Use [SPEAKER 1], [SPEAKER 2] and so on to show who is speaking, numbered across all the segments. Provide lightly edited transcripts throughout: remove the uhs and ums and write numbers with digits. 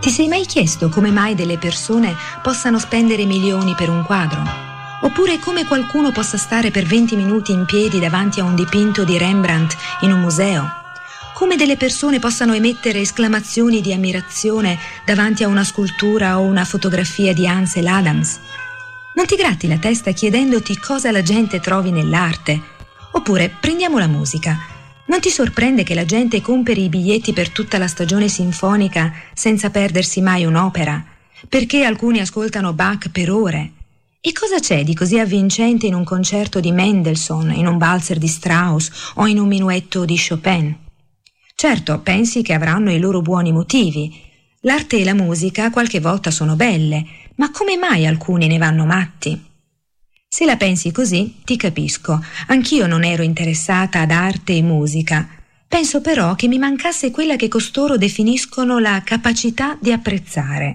[SPEAKER 1] Ti sei mai chiesto come mai delle persone possano spendere milioni per un quadro? Oppure come qualcuno possa stare per 20 minuti in piedi davanti a un dipinto di Rembrandt in un museo? Come delle persone possano emettere esclamazioni di ammirazione davanti a una scultura o una fotografia di Ansel Adams? Non ti gratti la testa chiedendoti cosa la gente trovi nell'arte? Oppure prendiamo la musica. Non ti sorprende che la gente compri i biglietti per tutta la stagione sinfonica senza perdersi mai un'opera? Perché alcuni ascoltano Bach per ore? E cosa c'è di così avvincente in un concerto di Mendelssohn, in un valzer di Strauss o in un minuetto di Chopin? Certo, pensi che avranno i loro buoni motivi. L'arte e la musica qualche volta sono belle, ma come mai alcuni ne vanno matti? Se la pensi così, ti capisco. Anch'io non ero interessata ad arte e musica. Penso però che mi mancasse quella che costoro definiscono la capacità di apprezzare.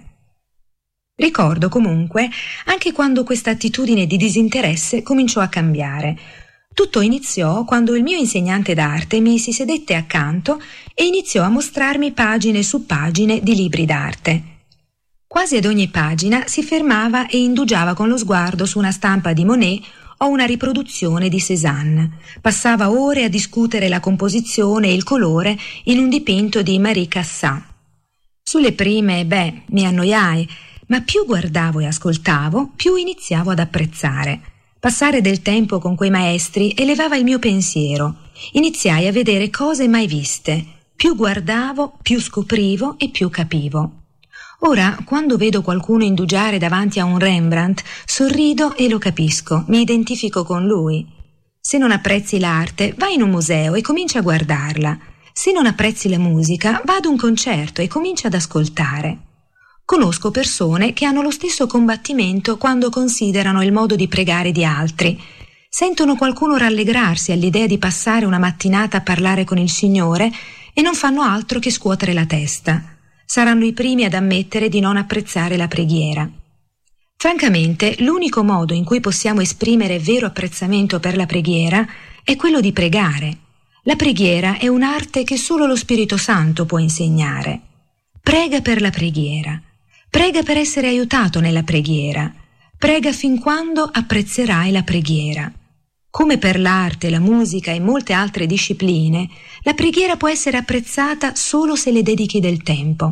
[SPEAKER 1] Ricordo comunque anche quando questa attitudine di disinteresse cominciò a cambiare. Tutto iniziò quando il mio insegnante d'arte mi si sedette accanto e iniziò a mostrarmi pagine su pagine di libri d'arte. Quasi ad ogni pagina si fermava e indugiava con lo sguardo su una stampa di Monet o una riproduzione di Cézanne. Passava ore a discutere la composizione e il colore in un dipinto di Marie Cassatt. Sulle prime, mi annoiai, ma più guardavo e ascoltavo, più iniziavo ad apprezzare. Passare del tempo con quei maestri elevava il mio pensiero. Iniziai a vedere cose mai viste. Più guardavo, più scoprivo e più capivo. Ora, quando vedo qualcuno indugiare davanti a un Rembrandt, sorrido e lo capisco, mi identifico con lui. Se non apprezzi l'arte, vai in un museo e comincia a guardarla. Se non apprezzi la musica, va ad un concerto e comincia ad ascoltare. Conosco persone che hanno lo stesso combattimento quando considerano il modo di pregare di altri. Sentono qualcuno rallegrarsi all'idea di passare una mattinata a parlare con il Signore e non fanno altro che scuotere la testa. Saranno i primi ad ammettere di non apprezzare la preghiera. Francamente, l'unico modo in cui possiamo esprimere vero apprezzamento per la preghiera è quello di pregare. La preghiera è un'arte che solo lo Spirito Santo può insegnare. Prega per la preghiera. Prega per essere aiutato nella preghiera. Prega fin quando apprezzerai la preghiera. Come per l'arte, la musica e molte altre discipline, la preghiera può essere apprezzata solo se le dedichi del tempo.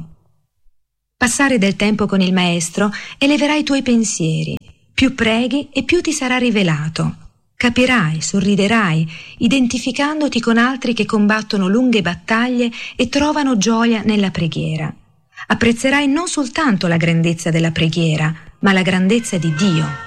[SPEAKER 1] Passare del tempo con il Maestro eleverà i tuoi pensieri. Più preghi e più ti sarà rivelato. Capirai, sorriderai, identificandoti con altri che combattono lunghe battaglie e trovano gioia nella preghiera. Apprezzerai non soltanto la grandezza della preghiera, ma la grandezza di Dio.